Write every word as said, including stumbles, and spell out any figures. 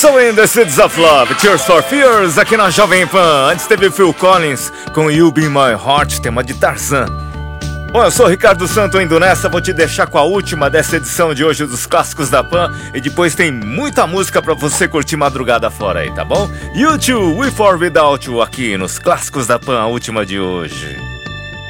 So in the Seeds of Love, Tears for Fears, aqui na Jovem Pan. Antes teve Phil Collins com You Be My Heart, tema de Tarzan. Bom, eu sou Ricardo Santo, indo nessa, vou te deixar com a última dessa edição de hoje dos Clássicos da Pan. E depois tem muita música pra você curtir madrugada fora aí, tá bom? U dois, With or Without You, aqui nos Clássicos da Pan, a última de hoje.